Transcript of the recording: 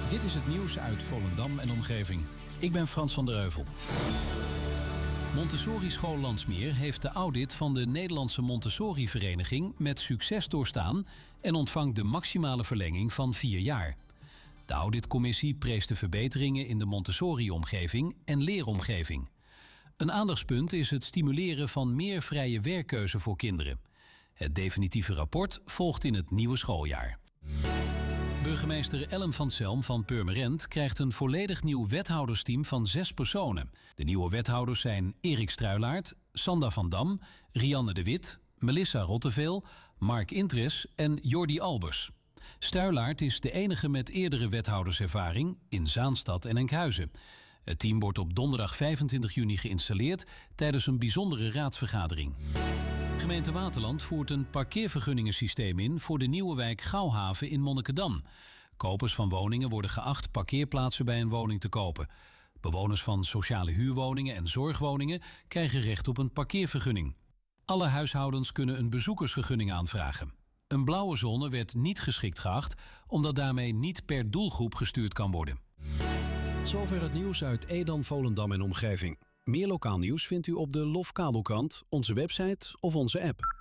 Dit is het nieuws uit Volendam en omgeving. Ik ben Frans van der Heuvel. Montessori School Landsmeer heeft de audit van de Nederlandse Montessori-vereniging met succes doorstaan en ontvangt de maximale verlenging van 4 jaar. De auditcommissie prees de verbeteringen in de Montessori-omgeving en leeromgeving. Een aandachtspunt is het stimuleren van meer vrije werkkeuze voor kinderen. Het definitieve rapport volgt in het nieuwe schooljaar. Burgemeester Ellen van Zelm van Purmerend krijgt een volledig nieuw wethoudersteam van 6 personen. De nieuwe wethouders zijn Erik Struilaert, Sanda van Dam, Rianne de Wit, Melissa Rotteveel, Mark Intres en Jordi Albers. Struilaert is de enige met eerdere wethouderservaring in Zaanstad en Enkhuizen. Het team wordt op donderdag 25 juni geïnstalleerd tijdens een bijzondere raadsvergadering. Gemeente Waterland voert een parkeervergunningensysteem in voor de nieuwe wijk Gouwhaven in Monnikendam. Kopers van woningen worden geacht parkeerplaatsen bij een woning te kopen. Bewoners van sociale huurwoningen en zorgwoningen krijgen recht op een parkeervergunning. Alle huishoudens kunnen een bezoekersvergunning aanvragen. Een blauwe zone werd niet geschikt geacht, omdat daarmee niet per doelgroep gestuurd kan worden. Zover het nieuws uit Edam, Volendam en omgeving. Meer lokaal nieuws vindt u op de LOF Kabelkrant, onze website of onze app.